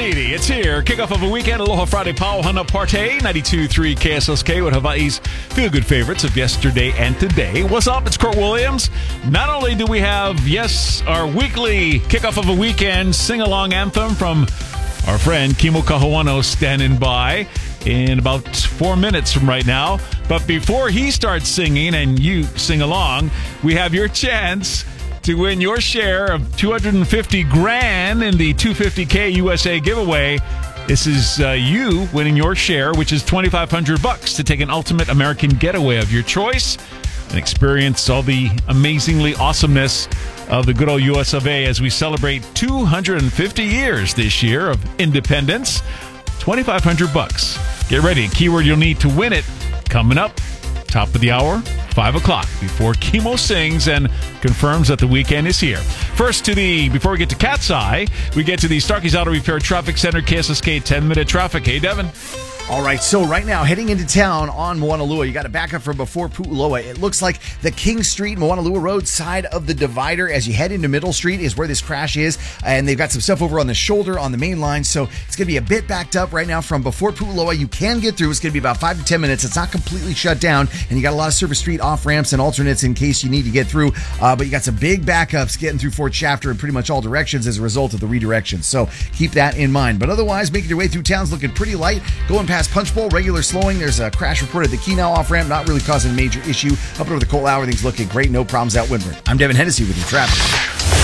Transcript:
780. It's here. Kickoff of a weekend. Aloha Friday. Pauhana Parte. 92.3 KSSK with Hawaii's feel-good favorites of yesterday and today. What's up? It's Kurt Williams. Not only do we have, yes, our weekly Kickoff of a Weekend sing-along anthem from our friend Kimo Kahuano standing by in about 4 minutes from right now. But before he starts singing and you sing along, we have your chance to win your share of 250 grand in the 250K USA giveaway. This is you winning your share, which is $2,500 to take an ultimate American getaway of your choice and experience all the amazingly awesomeness of the good old US of A as we celebrate 250 years this year of independence. $2,500. Get ready. Keyword you'll need to win it coming up. Top of the hour, 5 o'clock, before Kimo sings and confirms that the weekend is here. First, before we get to Cat's Eye, we get to the Starkey's Auto Repair Traffic Center, KSSK 10-minute traffic. Hey, Devin. All right, so right now, heading into town on Moanalua, you got to back up from before Pu'uloa. It looks like the King Street, Moanalua Road side of the divider as you head into Middle Street is where this crash is, and they've got some stuff over on the shoulder on the main line, so it's going to be a bit backed up right now from before Pu'uloa. You can get through. It's going to be about 5 to 10 minutes. It's not completely shut down, and you got a lot of Service Street off-ramps and alternates in case you need to get through, but you got some big backups getting through Fort Shafter in pretty much all directions as a result of the redirection, so keep that in mind. But otherwise, making your way through town's looking pretty light. Going past Punch Bowl, regular slowing. There's a crash reported at the Kenau off-ramp, not really causing a major issue. Up over the Cole Hour, things looking great. No problems out Windward. I'm Devin Hennessy with your traffic.